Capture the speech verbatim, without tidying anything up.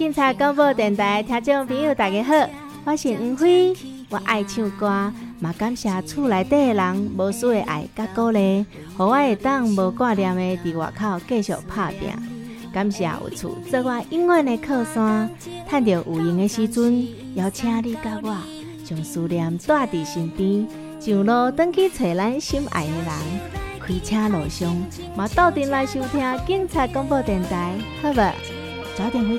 警察广播电台听众朋友大家好，我是黄辉，我爱唱歌，嘛感谢厝内底的人无私的爱甲鼓励，互我会当无挂念的伫外口继续打拼。感谢有厝做我永远的靠山，趁着有闲的时阵，邀请你甲我，将思念带伫身边，上路转去找咱心爱的人。开车路上，嘛斗阵来收听警察广播电台，好无？早点回。